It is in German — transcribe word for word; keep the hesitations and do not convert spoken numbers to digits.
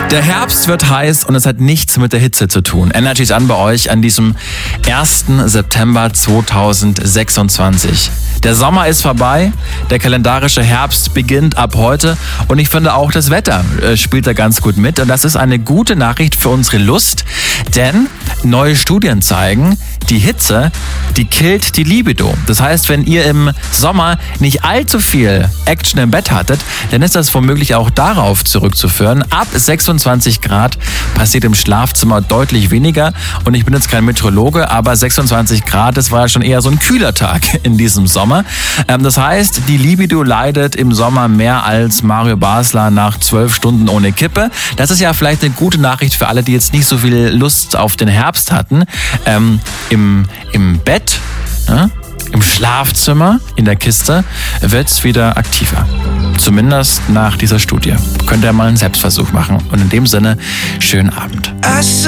Der Herbst wird heiß und es hat nichts mit der Hitze zu tun. Energy ist an bei euch an diesem ersten September zweitausendsechsundzwanzig. Der Sommer ist vorbei, der kalendarische Herbst beginnt ab heute und ich finde auch das Wetter äh, spielt da ganz gut mit. Und das ist eine gute Nachricht für unsere Lust, denn neue Studien zeigen, die Hitze, die killt die Libido. Das heißt, wenn ihr im Sommer nicht allzu viel Action im Bett hattet, dann ist das womöglich auch darauf zurückzuführen. Ab sechsundzwanzig Grad passiert im Schlafzimmer deutlich weniger. Und ich bin jetzt kein Meteorologe, aber sechsundzwanzig Grad, das war ja schon eher so ein kühler Tag in diesem Sommer. Ähm, das heißt, die Libido leidet im Sommer mehr als Mario Basler nach zwölf Stunden ohne Kippe. Das ist ja vielleicht eine gute Nachricht für alle, die jetzt nicht so viel Lust auf den Herbst hatten. Ähm, im, im Bett, ne? Im Schlafzimmer, in der Kiste, wird es wieder aktiver. Zumindest nach dieser Studie. Könnt ihr mal einen Selbstversuch machen. Und in dem Sinne, schönen Abend.